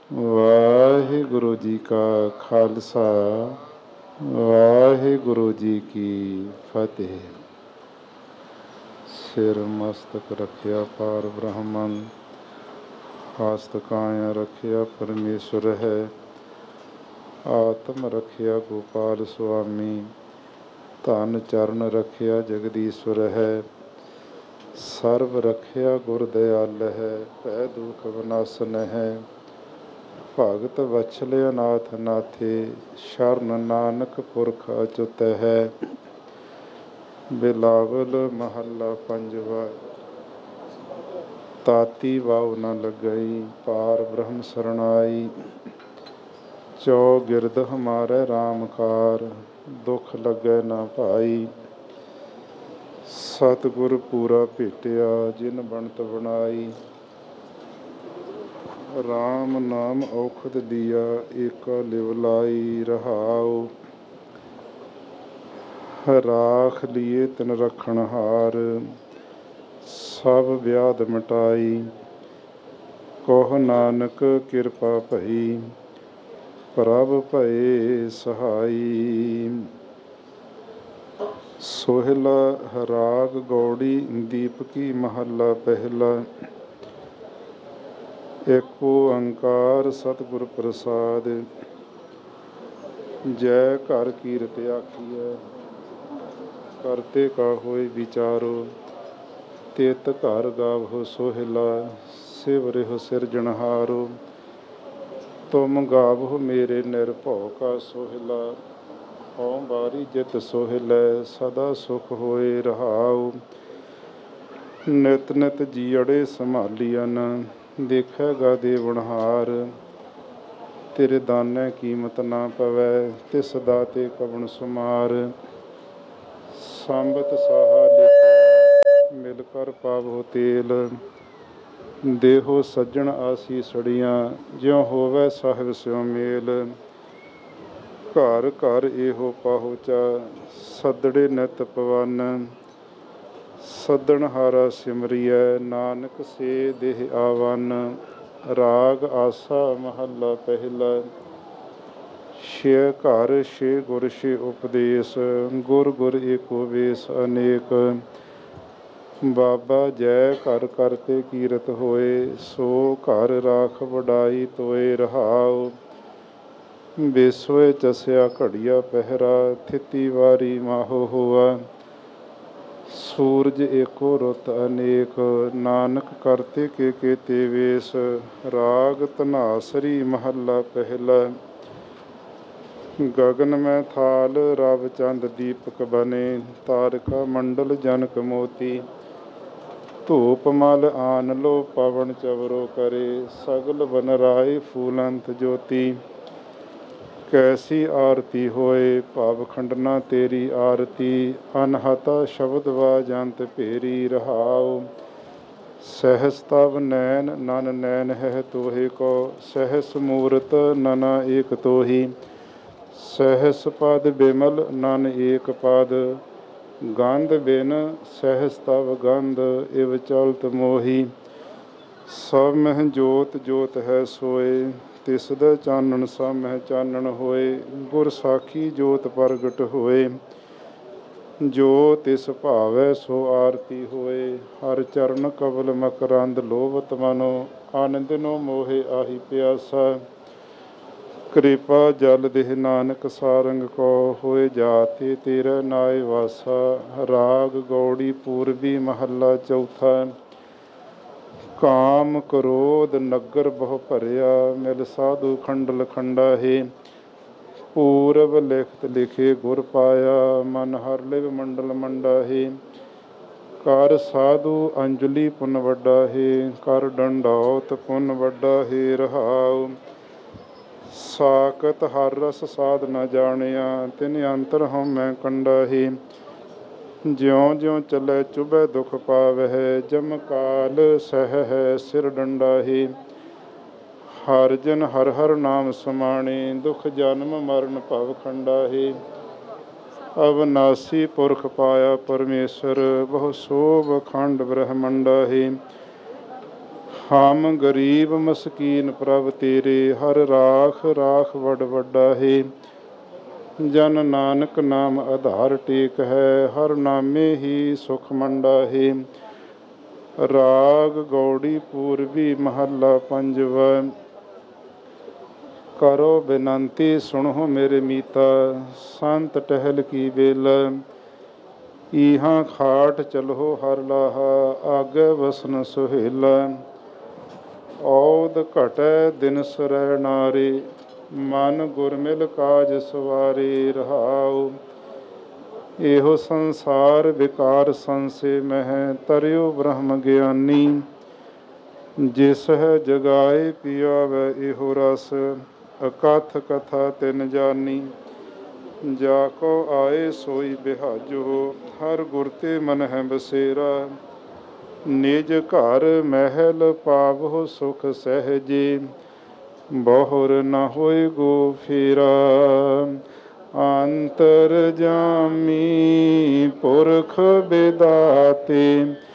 ਵਾਹਿਗੁਰੂ ਜੀ ਕਾ ਖਾਲਸਾ, ਵਾਹਿਗੁਰੂ ਜੀ ਕੀ ਫਤਿਹ। ਸਿਰ ਮਸਤਕ ਰੱਖਿਆ ਪਾਰ ਬ੍ਰਹਮੰ, ਹਸਤ ਕਾਇਆ ਰੱਖਿਆ ਪਰਮੇਸ਼ਰ ਹੈ। ਆਤਮ ਰੱਖਿਆ ਗੋਪਾਲ ਸੁਆਮੀ, ਧਨ ਚਰਨ ਰੱਖਿਆ ਜਗਦੀਸ਼ਵਰ ਹੈ। ਸਰਬ ਰੱਖਿਆ ਗੁਰ ਦਿਆਲ ਹੈ, ਭੈ ਦੁਖ ਵਿਨਾਸ਼ਨ ਹੈ। ਭਗਤ ਵਛਲ ਅਨਾਥ ਨਾਥੇ, ਸ਼ਰਨ ਨਾਨਕ ਪੁਰਖ ਅਚੁੱਤ ਹੈ। ਬਿਲਾਵਲ ਮਹੱਲਾ ਪੰਜਵਾ। ਤਾਤੀ ਵਾਉ ਨ ਲੱਗਈ, ਪਾਰ ਬ੍ਰਹਮ ਸਰਣਾਈ। ਚੌਗਿਰਦ ਹਮਾਰੇ ਰਾਮ ਕਾਰ, ਦੁਖ ਲੱਗੈ ਨਾ ਭਾਈ। ਸਤਿਗੁਰ ਪੂਰਾ ਭੇਟਿਆ, ਜਿਨ ਬਣਤ ਬਣਾਈ। ਰਾਮ ਨਾਮ ਔਖਦ ਦੀਆ, ਏਕਾ ਲਿਵ ਲਾਈ ਰਹਾਉ। ਰਾਖ ਲੀਏ ਤਿਨ ਰਖਣ ਹਾਰ, ਸਭ ਵਿਆਧ ਮਿਟਾਈ। ਕਹੁ ਨਾਨਕ ਕਿਰਪਾ ਭਈ, ਪ੍ਰਭ ਭਏ ਸਹਾਈ। ਸੋਹਿਲਾ ਰਾਗ ਗੌੜੀ ਦੀਪਕੀ ਮਹੱਲਾ ਪਹਿਲਾ। ਏਕ ਓੰਕਾਰ ਸਤਿਗੁਰ ਪ੍ਰਸਾਦਿ, ਜੈ ਘਰ ਕੀਰਤ ਆਖੀਐ। ਕਰਤੇ ਕਾ ਹੋਇ ਵਿਚਾਰੋ, ਤਿਤ ਘਰ ਗਾਵਹੁ ਸੋਹਿਲਾ। ਸਿਵਰਿਹੁ ਸਿਰਜਣਹਾਰੋ, ਤੁਮ ਗਾਵਹੁ ਮੇਰੇ ਨਿਰਭਉ ਕਾ ਸੋਹਿਲਾ। ਹਉ ਬਾਰੀ ਜਿਤ ਸੋਹਿਲੈ, ਸਦਾ ਸੁਖ ਹੋਏ ਰਹਾਉ। ਨਿਤ ਨਿਤ ਜੀਅੜੇ ਸੰਭਾਲੀਅਨ, ਦੇਖੈਗਾ ਦੇਵਨਹਾਰ। ਤੇਰੇ ਦਾਨੈ ਕੀਮਤ ਨਾ ਪਵੈ, ਤਿਸ ਦਾਤੇ ਕਵਣ ਸੁਮਾਰ। ਸੰਬਤ ਸਾਹਾ ਲਿਖਿ, ਮਿਲ ਕਰ ਪਾਵਹੁ ਤੇਲ। ਦੇਹੋ ਸੱਜਣ ਆਸੀਸੜੀਆਂ, ਜਿਉ ਹੋਵੈ ਸਾਹਿਬ ਸਿਉ ਮੇਲ। ਘਰ ਘਰ ਇਹੋ ਪਾਹੁਚਾ, ਸੱਦੜੇ ਨਿਤ ਪਵਨ। ਸੱਦਣਹਾਰਾ ਸਿਮਰਿਐ, ਨਾਨਕ ਸੇ ਦੇਹ ਆਵਨ। ਰਾਗ ਆਸਾ ਮਹੱਲਾ ਪਹਿਲਾ। ਛੇ ਘਰ ਛੇ ਗੁਰ ਛੇ ਉਪਦੇਸ, ਗੁਰ ਗੁਰ ਏਕੋ ਵੇਸ ਅਨੇਕ। ਬਾਬਾ ਜੈ ਘਰ ਕਰਤੇ ਕੀਰਤ ਹੋਏ, ਸੋ ਘਰ ਰਾਖ ਵਡਾਈ ਤੋਏ ਰਹਾਉ। ਬੇਸੋਏ ਚਸਿਆ ਘੜੀਆ ਪਹਿਰਾ, ਥਿਤੀ ਵਾਰੀ ਮਾਹੋ ਹੋਆ। ਸੂਰਜ ਏਕੋ ਰੁੱਤ ਅਨੇਕ, ਨਾਨਕ ਕਰਤੇ ਕੇ ਕੇਤੇ ਵੇਸ। ਰਾਗ ਧਨਾਸਰੀ ਮਹੱਲਾ ਪਹਿਲਾ। ਗਗਨ ਮੈਂ ਥਾਲ ਰਵ ਚੰਦ ਦੀਪਕ ਬਨੇ, ਤਾਰਕਾ ਮੰਡਲ ਜਨਕ ਮੋਤੀ। ਧੂਪ ਮਲ ਆਨ ਲੋ ਪਵਨ ਚਵਰੋ ਕਰੇ, ਸਗਲ ਬਨ ਰਾਏ ਫੂਲੰਤ ਜੋਤੀ। ਕੈਸੀ ਆਰਤੀ ਹੋਏ, ਭਵ ਖੰਡਨਾ ਤੇਰੀ ਆਰਤੀ। ਅਨਹਤਾ ਸ਼ਬਦ ਵਾਜੰਤ ਭੇਰੀ ਰਹਾਉ। ਸਹਸ ਤਵ ਨੈਨ ਨਨ ਨੈਨ ਹੈ ਤੋਹੇ ਕੋ, ਸਹਸ ਮੂਰਤ ਨਨਾ ਏਕ ਤੋਹੀ। ਸਹਸ ਪਦ ਬਿਮਲ ਨਨ ਏਕ ਪਦ, ਗੰਧ ਬਿਨ ਸਹਸ ਤਵ ਗੰਧ। ਇਵ ਚਲਤ ਮੋਹੀ, ਸਭ ਮਹਿ ਜੋਤ ਜੋਤ ਹੈ ਸੋਏ। ਤਿਸ ਦਾ ਚਾਨਣ ਸਭ ਮਹਿ ਚਾਨਣ ਹੋਏ, ਗੁਰ ਸਾਖੀ ਜੋਤ ਪ੍ਰਗਟ ਹੋਏ। ਜੋ ਤਿਸ ਭਾਵੈ ਸੋ ਆਰਤੀ ਹੋਏ, ਹਰ ਚਰਨ ਕਵਲ ਮਕਰੰਦ ਲੋਭਤ ਮਨੋ। ਅਨ ਦਿਨੋ ਮੋਹਿ ਆਹੀ ਪਿਆਸਾ, ਕਿਰਪਾ ਜਲ ਦੇਹ ਨਾਨਕ ਸਾਰੰਗ ਕੋ। ਹੋਏ ਜਾਤੇ ਤੇਰਾ ਨਾਇ ਵਾਸਾ। ਰਾਗ ਗੌੜੀ ਪੂਰਬੀ ਮਹੱਲਾ ਚੌਥਾ। ਕਾਮ ਕ੍ਰੋਧ ਨਗਰ ਬਹੁ ਭਰਿਆ, ਮਿਲ ਸਾਧੂ ਖੰਡਲ ਖੰਡਾਹੇ। ਪੂਰਬ ਲਿਖਤ ਲਿਖੇ ਗੁਰ ਪਾਇਆ, ਮਨ ਹਰ ਲਿਵ ਮੰਡਲ ਮੰਡਾਹੇ। ਕਰ ਸਾਧੂ ਅੰਜਲੀ ਪੁੰਨ ਵੱਡਾ ਹੈ, ਕਰ ਡੰਡੌਤ ਪੁੰਨ ਵੱਡਾ ਹੈ ਰਹਾਉ। ਸਾਕਤ ਹਰ ਰਸ ਸਾਧ ਨ ਜਾਣਿਆ, ਤਿਨ ਅੰਤਰ ਹਉਮੈ ਕੰਡਾਹੇ। ਜਿਉ ਜਿਉ ਚੱਲੈ ਚੁਭੈ ਦੁਖ ਪਾਵਹਿ, ਜਮ ਕਾਲ ਸਹਿ ਹੈ ਸਿਰ ਡੰਡਾਹੇ। ਹਰਿ ਜਨ ਹਰਿ ਹਰਿ ਨਾਮ ਸਮਾਣੇ, ਦੁਖ ਜਨਮ ਮਰਨ ਭਵ ਖੰਡਾਹੇ। ਅਵਨਾਸੀ ਪੁਰਖ ਪਾਇਆ ਪਰਮੇਸ਼ਰ, ਬਹੁ ਸੋਭ ਖੰਡ ਬ੍ਰਹਮੰਡਾ ਹੈ। ਹਮ ਗਰੀਬ ਮਸਕੀਨ ਪ੍ਰਭ ਤੇਰੇ, ਹਰ ਰਾਖ ਰਾਖ ਵਡ ਵੱਡਾ ਹੈ। ਜਨ ਨਾਨਕ ਨਾਮ ਆਧਾਰ ਟੇਕ ਹੈ, ਹਰ ਨਾਮੇ ਹੀ ਸੁਖ ਮੰਡਾ ਹੈ। ਰਾਗ ਗੌੜੀ ਪੂਰਬੀ ਮਹੱਲਾ ਪੰਜਵਾ। ਕਰੋ ਬੇਨੰਤੀ ਸੁਣੋ ਮੇਰੇ ਮੀਤਾ, ਸੰਤ ਟਹਿਲ ਕੀ ਬੇਲਾ। ਇਹਾਂ ਖਾਟ ਚਲੋ ਹਰ ਲਾਹਾ, ਆਗੇ ਵਸਨ ਸੁਹੇਲਾ। ਔਦ ਘਟੈ ਦਿਨ ਸਰੈ ਨਾਰੇ, ਮਨ ਗੁਰਮਿਲ ਕਾਜ ਸਵਾਰੇ ਰਹਾਉ। ਇਹੋ ਸੰਸਾਰ ਵਿਕਾਰ ਸੰਸੇ ਮਹਿ, ਤਰਿਓ ਬ੍ਰਹਮ ਗਿਆਨੀ। ਜਿਸ ਹੈ ਜਗਾਏ ਪਿਆਵੈ ਇਹੋ ਰਸ, ਅਕਥ ਕਥਾ ਤਿਨ ਜਾਨੀ। ਜਾ ਕੋ ਆਏ ਸੋਈ ਬਿਹਾਜੋ, ਹਰ ਗੁਰ ਤੇ ਮਨ ਹੈ ਬਸੇਰਾ। ਨਿਜ ਘਰ ਮਹਿਲ ਪਾਵਹੁ ਸੁਖ ਸਹਿਜੇ, ਬਹੁਰ ਨ ਹੋਇ ਗੋ ਫੇਰਾ। ਅੰਤਰ ਜਾਮੀ ਪੁਰਖ ਬਿਦਾਤੇ,